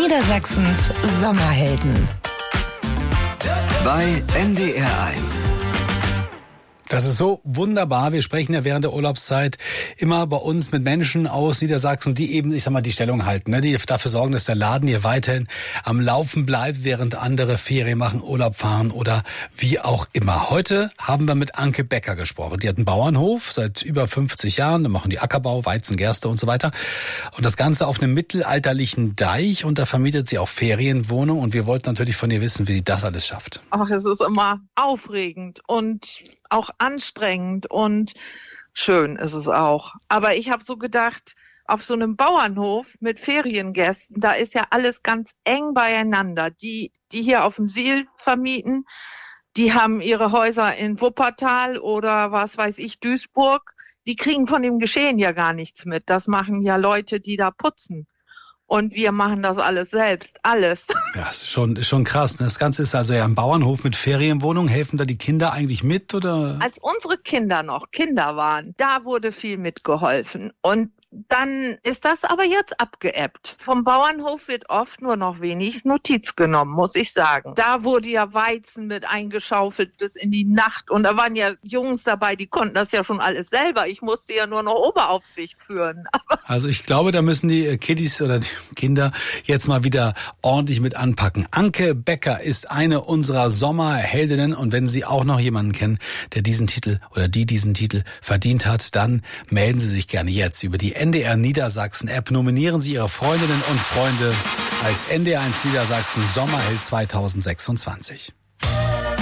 Niedersachsens Sommerhelden. Bei NDR1. Das ist so wunderbar. Wir sprechen ja während der Urlaubszeit immer bei uns mit Menschen aus Niedersachsen, die eben, ich sag mal, die Stellung halten, ne? Die dafür sorgen, dass der Laden hier weiterhin am Laufen bleibt, während andere Ferien machen, Urlaub fahren oder wie auch immer. Heute haben wir mit Anke Becker gesprochen. Die hat einen Bauernhof seit über 50 Jahren. Da machen die Ackerbau, Weizen, Gerste und so weiter. Und das Ganze auf einem mittelalterlichen Deich. Und da vermietet sie auch Ferienwohnungen. Und wir wollten natürlich von ihr wissen, wie sie das alles schafft. Ach, es ist immer aufregend und auch anstrengend und schön ist es auch. Aber ich habe so gedacht, auf so einem Bauernhof mit Feriengästen, da ist ja alles ganz eng beieinander. Die hier auf dem Siel vermieten, die haben ihre Häuser in Wuppertal oder was weiß ich, Duisburg. Die kriegen von dem Geschehen ja gar nichts mit. Das machen ja Leute, die da putzen. Und wir machen das alles selbst, alles. Ja, ist schon krass. Das Ganze ist also ja ein Bauernhof mit Ferienwohnungen. Helfen da die Kinder eigentlich mit, oder? Als unsere Kinder noch Kinder waren, da wurde viel mitgeholfen. Und dann ist das aber jetzt abgeebbt. Vom Bauernhof wird oft nur noch wenig Notiz genommen, muss ich sagen. Da wurde ja Weizen mit eingeschaufelt bis in die Nacht. Und da waren ja Jungs dabei, die konnten das ja schon alles selber. Ich musste ja nur noch Oberaufsicht führen. Also ich glaube, da müssen die Kiddies oder die Kinder jetzt mal wieder ordentlich mit anpacken. Anke Becker ist eine unserer Sommerheldinnen. Und wenn Sie auch noch jemanden kennen, der diesen Titel oder die diesen Titel verdient hat, dann melden Sie sich gerne jetzt über die NDR Niedersachsen App. Nominieren Sie Ihre Freundinnen und Freunde als NDR1 Niedersachsen Sommerheld 2026.